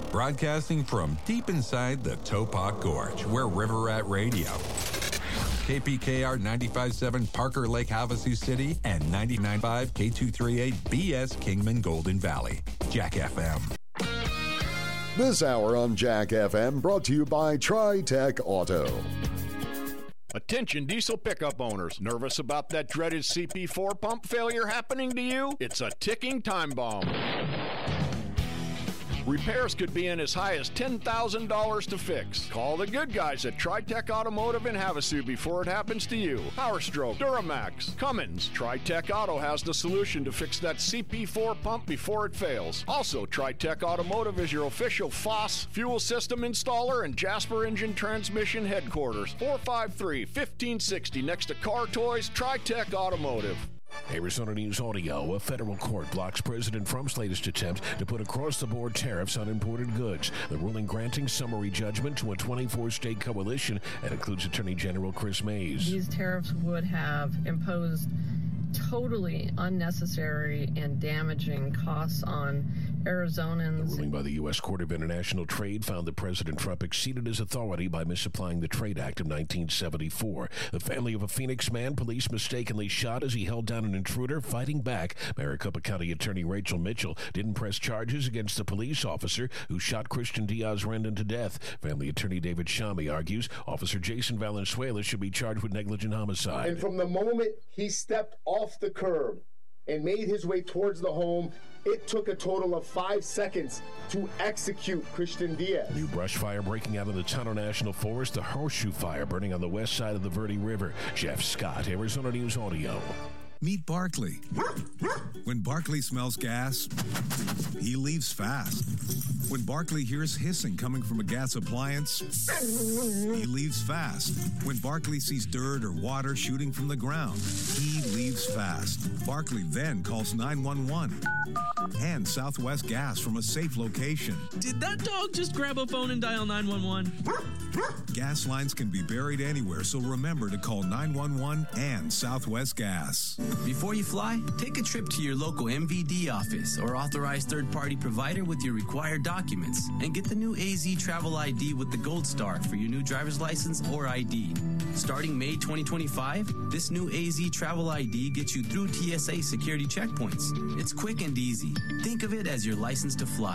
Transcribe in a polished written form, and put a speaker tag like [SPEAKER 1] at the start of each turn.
[SPEAKER 1] Broadcasting from deep inside the Topok Gorge, where River Rat Radio, KPKR 95.7 Parker Lake, Havasu City, and 99.5 K238 BS Kingman Golden Valley. Jack FM.
[SPEAKER 2] This hour on Jack FM brought to you by Tri-Tech Auto.
[SPEAKER 3] Attention diesel pickup owners. Nervous about that dreaded CP4 pump failure happening to you? It's a ticking time bomb. Repairs could be in as high as $10,000 to fix. Call the good guys at Tri-Tech Automotive in Havasu before it happens to you. PowerStroke, Duramax, Cummins. Tri-Tech Auto has the solution to fix that CP4 pump before it fails. Also, Tri-Tech Automotive is your official FOSS fuel system installer and Jasper Engine Transmission headquarters. 453-1560 next to Car Toys, Tri-Tech Automotive.
[SPEAKER 4] Arizona News Audio. A federal court blocks President Trump's latest attempt to put across-the-board tariffs on imported goods. The ruling granting summary judgment to a 24-state coalition and includes Attorney General Chris Mays.
[SPEAKER 5] These tariffs would have imposed totally unnecessary and damaging costs on Arizonans.
[SPEAKER 4] The ruling by the U.S. Court of International Trade found that President Trump exceeded his authority by misapplying the Trade Act of 1974. The family of a Phoenix man police mistakenly shot as he held down an intruder fighting back. Maricopa County Attorney Rachel Mitchell didn't press charges against the police officer who shot Christian Diaz-Rendon to death. Family attorney David Shami argues Officer Jason Valenzuela should be charged with negligent homicide.
[SPEAKER 6] And from the moment he stepped off the curb and made his way towards the home, it took a total of 5 seconds to execute Christian Diaz.
[SPEAKER 4] New brush fire breaking out in the Tonto National Forest. The Horseshoe Fire burning on the west side of the Verde River. Jeff Scott, Arizona News Audio.
[SPEAKER 7] Meet Barkley. When Barkley smells gas, he leaves fast. When Barkley hears hissing coming from a gas appliance, he leaves fast. When Barkley sees dirt or water shooting from the ground, he leaves fast. Barkley then calls 911 and Southwest Gas from a safe location.
[SPEAKER 8] Did that dog just grab a phone and dial 911?
[SPEAKER 7] Gas lines can be buried anywhere, so remember to call 911 and Southwest Gas.
[SPEAKER 9] Before you fly, take a trip to your local MVD office or authorized third-party provider with your required documents and get the new AZ Travel ID with the Gold Star for your new driver's license or ID. Starting May 2025, this new AZ Travel ID gets you through TSA security checkpoints. It's quick and easy. Think of it as your license to fly.